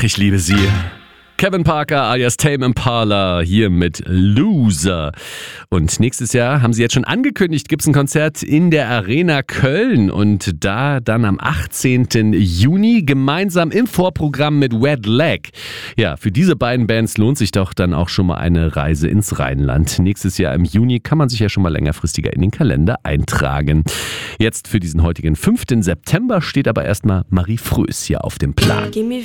Ach, ich liebe sie. Kevin Parker alias Tame Impala hier mit Loser. Und nächstes Jahr, haben sie jetzt schon angekündigt, gibt es ein Konzert in der Arena Köln. Und da dann am 18. Juni gemeinsam im Vorprogramm mit Wet Leg. Ja, für diese beiden Bands lohnt sich doch dann auch schon mal eine Reise ins Rheinland. Nächstes Jahr im Juni kann man sich ja schon mal längerfristiger in den Kalender eintragen. Jetzt für diesen heutigen 5. September steht aber erstmal Marie Frös hier auf dem Plan.